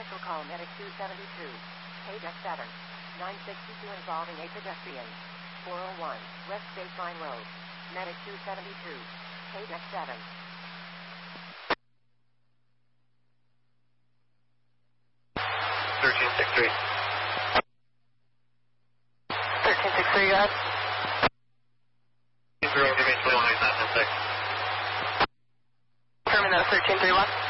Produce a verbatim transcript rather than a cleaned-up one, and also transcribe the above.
Special call Medic two seventy-two. Page X seven. nine sixty-two involving a pedestrian. four oh one, West Baseline Road. Medic two seventy-two. Page X seven. thirteen six three. thirteen six three, go ahead. Zero, give me twenty-one eight nine six. Terminal thirteen three one.